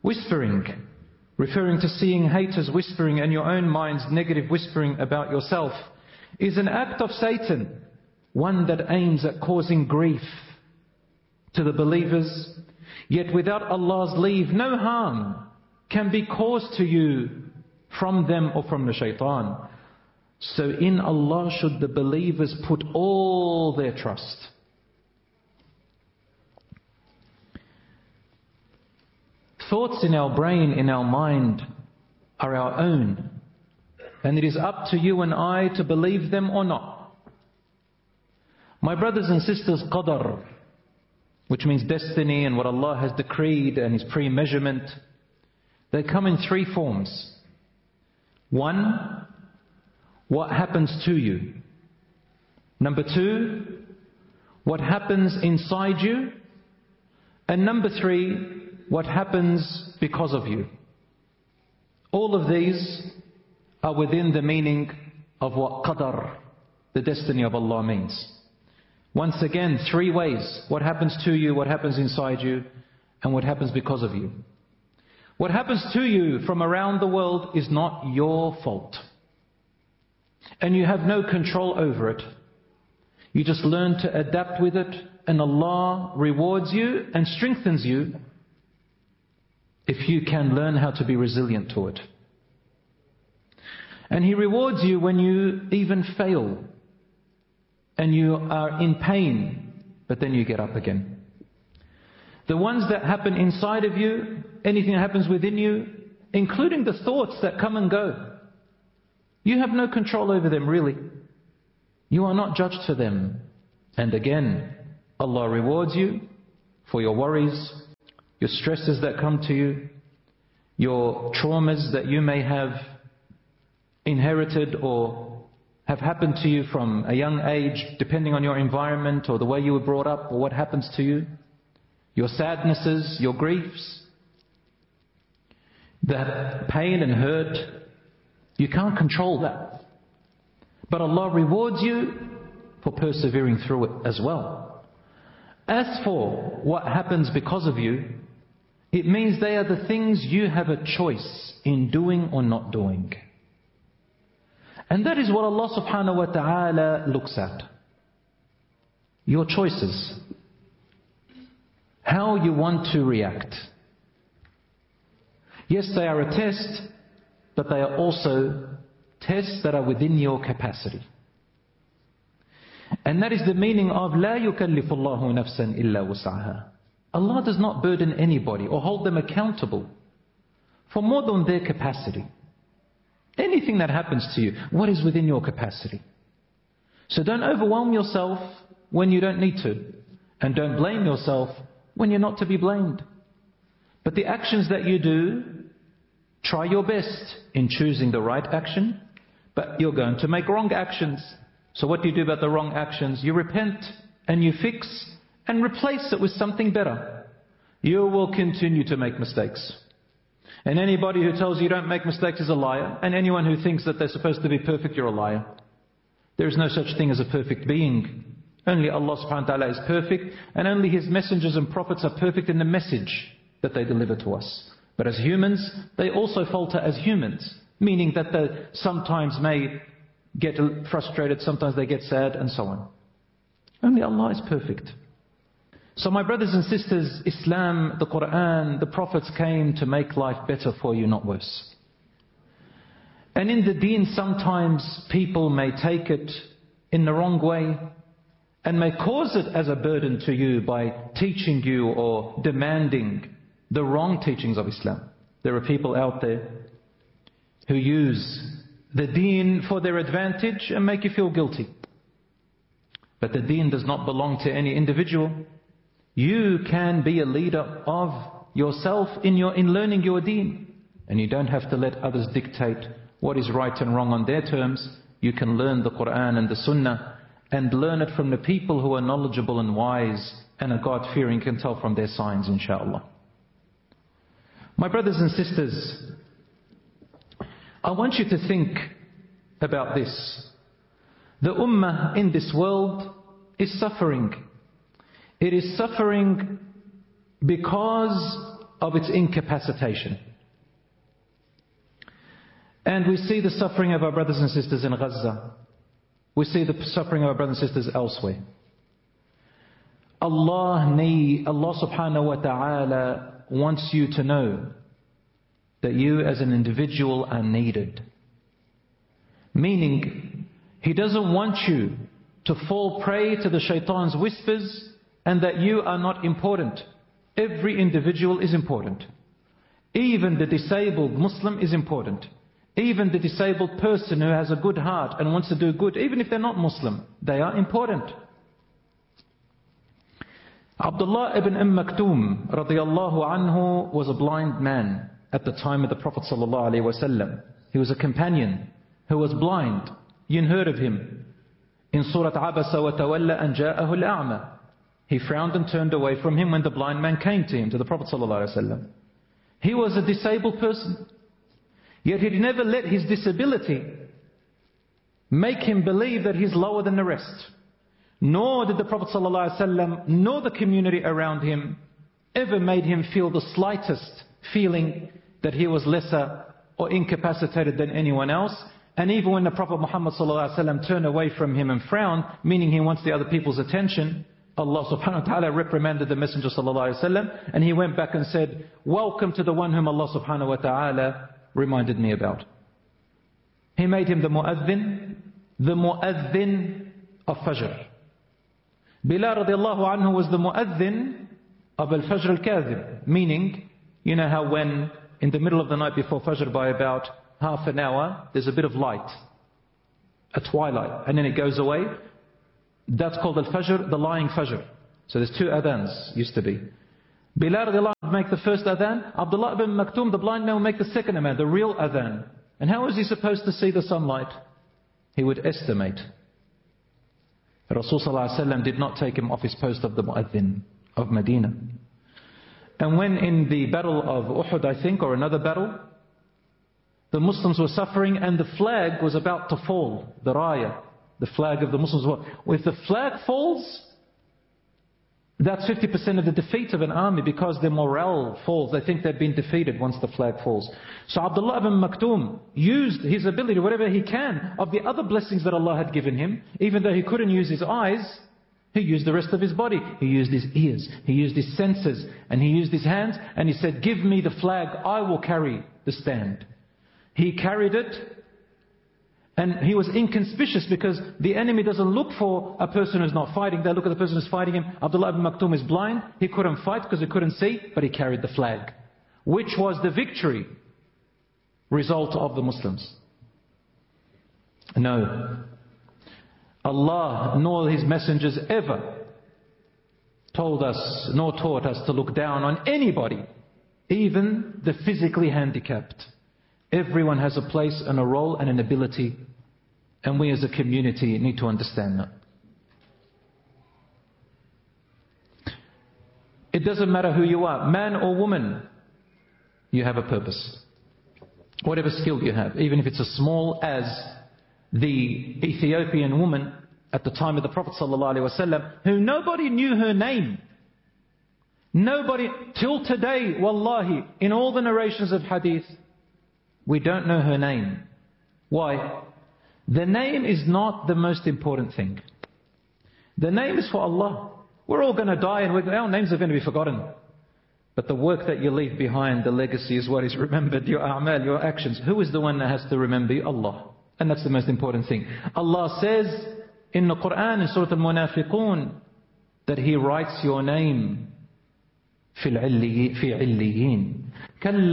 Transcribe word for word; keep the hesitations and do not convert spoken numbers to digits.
Whispering, referring to seeing haters whispering and your own mind's negative whispering about yourself, is an act of Satan, one that aims at causing grief to the believers. Yet without Allah's leave, no harm can be caused to you from them or from the shaitan. So in Allah should the believers put all their trust. Thoughts in our brain, in our mind, are our own. And it is up to you and I to believe them or not. My brothers and sisters, qadar, which means destiny and what Allah has decreed and His pre-measurement, they come in three forms. One, what happens to you. Number two, what happens inside you. And number three, what happens because of you. All of these are within the meaning of what qadar, the destiny of Allah, means. Once again, three ways. What happens to you, what happens inside you, and what happens because of you. What happens to you from around the world is not your fault. And you have no control over it. You just learn to adapt with it, and Allah rewards you and strengthens you if you can learn how to be resilient to it. And He rewards you when you even fail and you are in pain, but then you get up again. The ones that happen inside of you, anything that happens within you, including the thoughts that come and go, you have no control over them really. You are not judged for them. And again, Allah rewards you for your worries, your stresses that come to you, your traumas that you may have inherited or have happened to you from a young age, depending on your environment or the way you were brought up or what happens to you, your sadnesses, your griefs, the pain and hurt. You can't control that. But Allah rewards you for persevering through it as well. As for what happens because of you, it means they are the things you have a choice in doing or not doing. And that is what Allah subhanahu wa ta'ala looks at. Your choices. How you want to react. Yes, they are a test, but they are also tests that are within your capacity. And that is the meaning of لا يكلف الله نفسا إلا وسعها. Allah does not burden anybody or hold them accountable for more than their capacity. Anything that happens to you, what is within your capacity? So don't overwhelm yourself when you don't need to. And don't blame yourself when you're not to be blamed. But the actions that you do, try your best in choosing the right action. But you're going to make wrong actions. So what do you do about the wrong actions? You repent and you fix and replace it with something better. You will continue to make mistakes. And anybody who tells you don't make mistakes is a liar. And anyone who thinks that they're supposed to be perfect, you're a liar. There is no such thing as a perfect being. Only Allah subhanahu wa ta'ala is perfect. And only His messengers and prophets are perfect in the message that they deliver to us. But as humans, they also falter as humans. Meaning that they sometimes may get frustrated, sometimes they get sad, and so on. Only Allah is perfect. So my brothers and sisters, Islam, the Quran, the prophets came to make life better for you, not worse. And in the deen, sometimes people may take it in the wrong way and may cause it as a burden to you by teaching you or demanding the wrong teachings of Islam. There are people out there who use the deen for their advantage and make you feel guilty. But the deen does not belong to any individual. You can be a leader of yourself in your in learning your deen. And you don't have to let others dictate what is right and wrong on their terms. You can learn the Quran and the Sunnah and learn it from the people who are knowledgeable and wise and are God-fearing, can tell from their signs, inshallah. My brothers and sisters, I want you to think about this. The ummah in this world is suffering. It is suffering because of its incapacitation. And we see the suffering of our brothers and sisters in Gaza. We see the suffering of our brothers and sisters elsewhere. Allah, need, Allah subhanahu wa ta'ala wants you to know that you as an individual are needed. Meaning, He doesn't want you to fall prey to the shaitan's whispers and that you are not important. Every individual is important. Even the disabled Muslim is important. Even the disabled person who has a good heart and wants to do good, even if they're not Muslim, they are important. Abdullah ibn Umm Maktoum radiyallahu anhu was a blind man at the time of the Prophet sallallahu alaihi wasallam. He was a companion who was blind. You heard of him in Surah Abasa wa Tawalla an ja'ahu al-a'ma. He frowned and turned away from him when the blind man came to him, to the Prophet sallallahu alaihi wasallam. He was a disabled person. Yet he never let his disability make him believe that he's lower than the rest. Nor did the Prophet ﷺ, nor the community around him, ever made him feel the slightest feeling that he was lesser or incapacitated than anyone else. And even when the Prophet Muhammad ﷺ turned away from him and frowned, meaning he wants the other people's attention, Allah subhanahu wa ta'ala reprimanded the Messenger ﷺ, and he went back and said, "Welcome to the one whom Allah subhanahu wa ta'ala reminded me about." He made him the mu'adhin, the mu'adhin of Fajr. Bilal radiallahu anhu was the mu'adhin of al-Fajr al-Kadhib, meaning, you know how when in the middle of the night before Fajr by about half an hour, there's a bit of light, a twilight, and then it goes away. That's called al-Fajr, the lying Fajr. So there's two adhans, used to be. Bilal radiallahu anhu would make the first adhan. Abdullah ibn Maktoum, the blind man, would make the second adhan, the real adhan. And how was he supposed to see the sunlight? He would estimate. Rasul sallallahu alaihi wasallam did not take him off his post of the mu'adhin of Medina. And when in the battle of Uhud, I think, or another battle, the Muslims were suffering and the flag was about to fall, the raya, the flag of the Muslims. If the flag falls, that's fifty percent of the defeat of an army, because their morale falls. They think they've been defeated once the flag falls. So Abdullah ibn Maktoum used his ability, whatever he can, of the other blessings that Allah had given him. Even though he couldn't use his eyes, he used the rest of his body. He used his ears, he used his senses, and he used his hands. And he said, "Give me the flag, I will carry the stand." He carried it. And he was inconspicuous, because the enemy doesn't look for a person who's not fighting. They look at the person who's fighting him. Abdullah ibn Maktoum is blind. He couldn't fight because he couldn't see, but he carried the flag, which was the victory result of the Muslims. No. Allah nor His messengers ever told us, nor taught us to look down on anybody, even the physically handicapped. Everyone has a place and a role and an ability, and we as a community need to understand that. It doesn't matter who you are, man or woman, you have a purpose. Whatever skill you have, even if it's as small as the Ethiopian woman at the time of the Prophet ﷺ, who nobody knew her name. Nobody, till today, wallahi, in all the narrations of hadith, we don't know her name. Why? The name is not the most important thing. The name is for Allah. We're all going to die and we're, our names are going to be forgotten. But the work that you leave behind, the legacy, is what is remembered. Your a'mal, your actions. Who is the one that has to remember you? Allah. And that's the most important ththing. Allah says in the Quran, in Surah Al-Munafiqun, that He writes your name في العليين